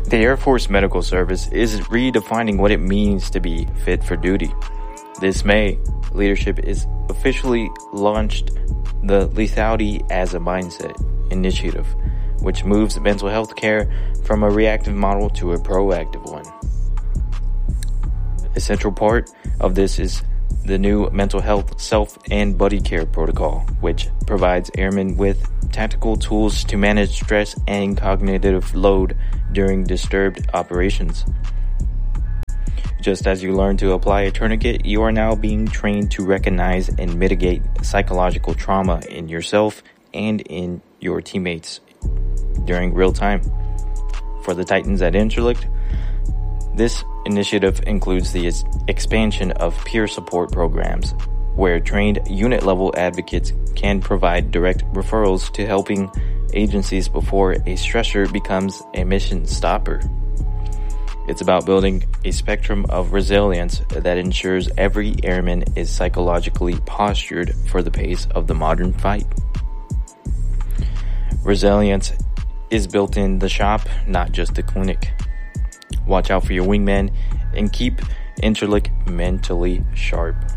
The Air Force Medical Service is redefining what it means to be fit for duty. This May, leadership is officially launched the Lethality as a Mindset initiative, which moves mental health care from a reactive model to a proactive one. A central part of this is the new mental health self and buddy care protocol, which provides airmen with tactical tools to manage stress and cognitive load during disturbed operations. Just as you learn to apply a tourniquet, you are now being trained to recognize and mitigate psychological trauma in yourself and in your teammates during real time. For the Titans at Interlict, this initiative includes the expansion of peer support programs, where trained unit-level advocates can provide direct referrals to helping agencies before a stressor becomes a mission stopper. It's about building a spectrum of resilience that ensures every airman is psychologically postured for the pace of the modern fight. Resilience is built in the shop, not just the clinic. Watch out for your wingman and keep Interlict mentally sharp.